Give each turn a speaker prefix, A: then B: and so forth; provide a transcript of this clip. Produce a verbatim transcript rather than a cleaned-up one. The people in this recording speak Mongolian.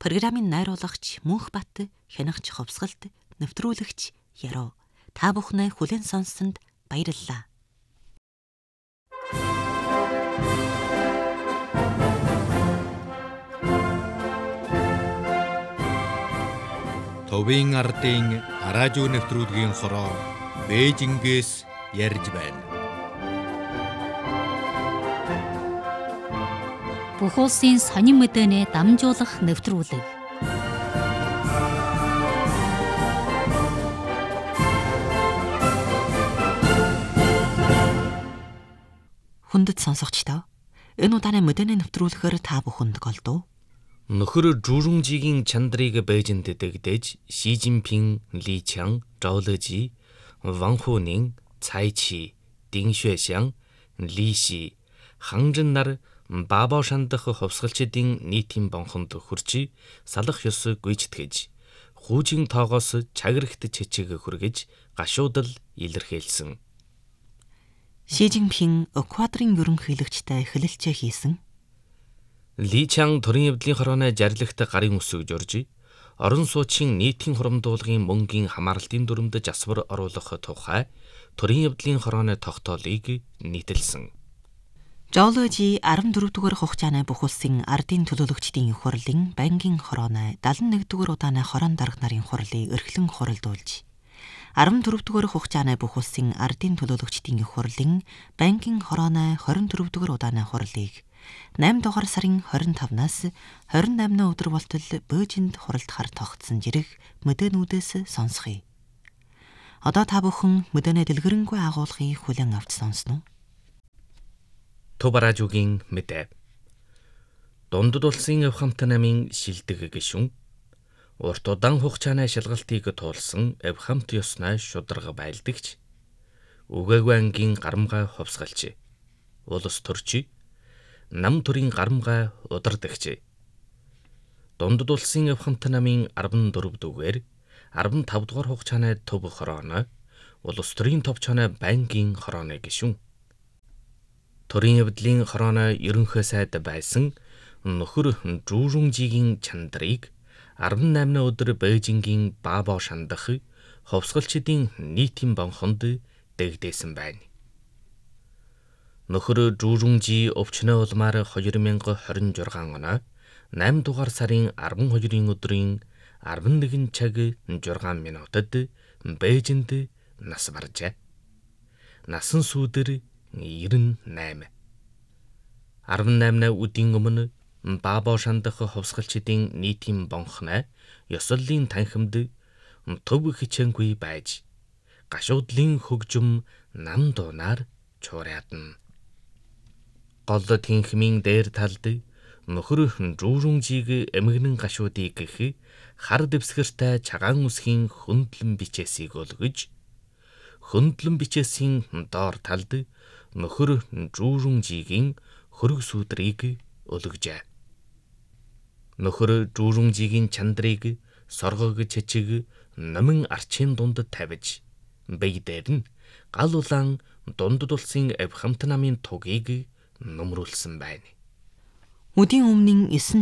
A: Программын найруулагч Мөнхбат, хянагч Хувсгалт, нэвтрүүлэгч Яруу. Та бүхнээ хүлээн сонссонд баярлалаа.
B: Товын ардын радио нэвтрүүлгийн хороо Бээжингээс ярьж байна.
C: Бүх улсын сонин мэдээний дамжуулах нэвтрүүлэг.
A: Хүндэт сонсогчдоо, энэ удааны мэдээний нэвтрүүлгээр та бүхэнд голдов.
D: Нөхөр Журунжигийн чандрыг Бээжинд дэгдэж, Ши Жинпин, Ли Чан, Зhao Lejie, Ван Хунин, Цай Чи, Дин Xuexiang, Ли Ши, Хан Зhen нар Баабаа шандах хувьсгалчдын нийтийн бонхонд хүрч салах ёс гүйцэтгэж, хуучин тоогоос чаграгт чичиг хүргэж гашуудал илэрхийлсэн.
A: Ши Жинпин Эквадорын ерөнхийлөгчтэй хэлэлцээ хийсэн.
D: Ли Чан төрийн явдлын хорооны жарилагт гарын үсэг журж, орон суучин нийтийн хурамдуулгын мөнгийн хамаарлтын дүрмд жасвар оруулах тухай төрийн явдлын хорооны тогтоолыг нийтэлсэн.
A: Zhao Lejie арван дөрөвдүгээр хугацааны бүх улсын ардын төлөөлөгчдийн их хурлын банкийн хорооны даалан нэгдүгээр удааны хорон дарга нарын хурлыг эрхлэн хуралдуулж, арван дөрөвдүгээр хугацааны бүх улсын ардын төлөөлөгчдийн их хурлын банкийн хорооны хорин дөрөвдүгээр удааны хурлыг найман дугаар сарын хорин тавнаас хорин наймны өдөр болтол Бээжинд хуралдахаар тогтсон жирэх мэдээнүүдээс сонсхий. Одоо та бүхэн мэдээний дэлгэрэнгүй агуулгыг хүлээн авч сонсноо.
D: Тубаражугийн мэдээ. Дундад улсын Эвхамт намын шилдэг гишүүн урт удаан хугацааны шалгалтыг туулсан Эвхамт ёсной шударга байлдагч Үгээгүй ангийн гарамгай хувьсгалч улс төрч нам төрийн гарамгай удирдагч дундад улсын Эвхамт намын арван дөрөв дүгээр арван тав дугаар хугацааны төв хорооно улс төрийн товчооны банкийн хорооны гишүүн төрийн явдлын хорооны ерөнхий сайд байсан нөхөр Журунжигийн чандрыг арван наймны өдөр Бээжингийн Баабаа шандах хувьсгалчдын нийтийн бонхонд дэгдээсэн байна. Нөхөр Журунжи өвчнөө улмаар хоёр мянга хорин жургаан оноо найман дугаар сарын арван хоёрын өдрийн арван нэгэн цаг жургаан минутад Бээжинд нас баржээ. Насан сүүдэр нэрэн найм. арван наймны үдийн өмнө Баабаа шандах хувьсгалчдын нийтийн бонхны ёслолын танхимд төв хичээнгүй байж гашуудлын хөгжим нам дуунаар чуурядна. Гол тэнхмийн дээр талд нөхөр Журунжиг эмгэнэн гашуудыг гэх хар дэвсгэртэй цагаан үсгийн хөндлөн бичээсийг өлгөж, хөндлөн бичээсийн доор талд нөхөр Журунжигийн хөрөг сүдрийг өлгөжээ. Нөхөр Журунжигийн чандрыг соргог чичиг номин арчийн дунд тавьж, бие дээр нь гал улаан дундад улсын Эвхамт намын тугийг нөмрүүлсэн байна.
A: Үдийн өмнө эс